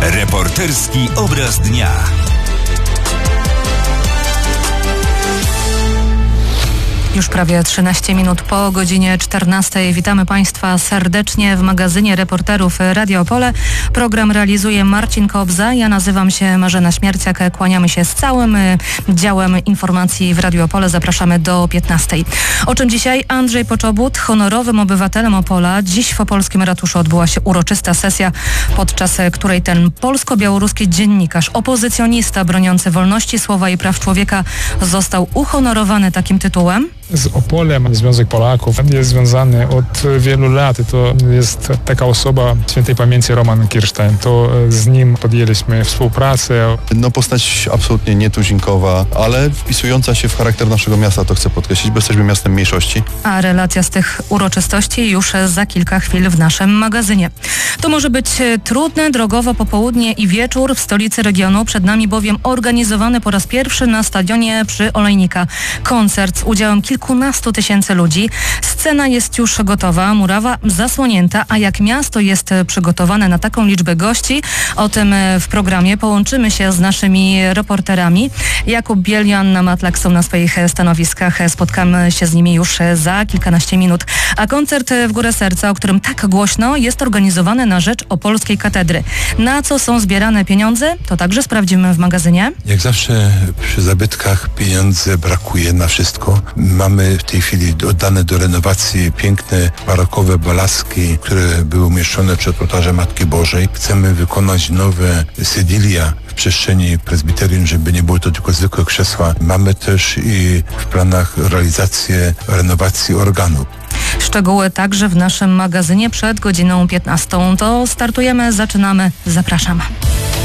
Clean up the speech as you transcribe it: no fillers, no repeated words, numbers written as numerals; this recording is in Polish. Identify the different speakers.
Speaker 1: Reporterski obraz dnia.
Speaker 2: Już prawie 13 minut po godzinie 14. Witamy Państwa serdecznie w magazynie reporterów Radia Opole. Program realizuje Marcin Kobza. Ja nazywam się Marzena Śmierciak. Kłaniamy się z całym działem informacji w Radio Opole. Zapraszamy do 15. O czym dzisiaj? Andrzej Poczobut, honorowym obywatelem Opola. Dziś w opolskim ratuszu odbyła się uroczysta sesja, podczas której ten polsko-białoruski dziennikarz, opozycjonista broniący wolności słowa i praw człowieka został uhonorowany takim tytułem.
Speaker 3: Z Opolem Związek Polaków jest związany od wielu lat i to jest taka osoba świętej pamięci Roman Kirstein. To z nim podjęliśmy współpracę.
Speaker 4: Postać absolutnie nietuzinkowa, ale wpisująca się w charakter naszego miasta, to chcę podkreślić, bo jesteśmy miastem mniejszości.
Speaker 2: A relacja z tych uroczystości już za kilka chwil w naszym magazynie. To może być trudne drogowo popołudnie i wieczór w stolicy regionu. Przed nami bowiem organizowany po raz pierwszy na stadionie przy Olejnika koncert z udziałem kilkunastu tysięcy ludzi. Scena jest już gotowa, murawa zasłonięta, a jak miasto jest przygotowane na taką liczbę gości, o tym w programie połączymy się z naszymi reporterami. Jakub Biel, Joanna Matlak są na swoich stanowiskach. Spotkamy się z nimi już za kilkanaście minut. A koncert w Górę Serca, o którym tak głośno, jest organizowany na rzecz Opolskiej Katedry. Na co są zbierane pieniądze? To także sprawdzimy w magazynie.
Speaker 5: Jak zawsze przy zabytkach pieniądze brakuje na wszystko. Mamy w tej chwili oddane do renowacji piękne barokowe balaski, które były umieszczone przed ołtarzem Matki Bożej. Chcemy wykonać nowe sydilia w przestrzeni prezbiterium, żeby nie było to tylko zwykłe krzesła. Mamy też i w planach realizację renowacji organu.
Speaker 2: Szczegóły także w naszym magazynie przed godziną 15. To startujemy, zaczynamy, zapraszamy.